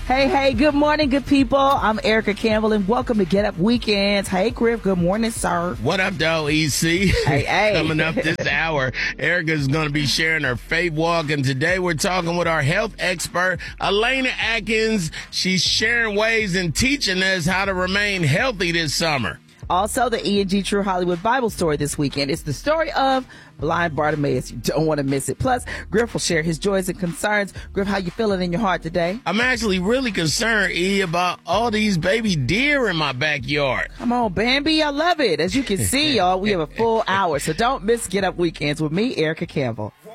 Hey, good morning, good people. I'm Erica Campbell, and welcome to Get Up Weekends. Hey, Griff, good morning, sir. What up, though, EC? Hey. Coming up this hour, Erica's going to be sharing her faith walk, and today we're talking with our health expert, Elena Atkins. She's sharing ways and teaching us how to remain healthy this summer. Also, the E&G True Hollywood Bible story this weekend. It's the story of blind Bartimaeus. You don't want to miss it. Plus, Griff will share his joys and concerns. Griff, how you feeling in your heart today? I'm actually really concerned, E, about all these baby deer in my backyard. Come on, Bambi. I love it. As you can see, y'all, we have a full hour. So don't miss Get Up Weekends with me, Erica Campbell.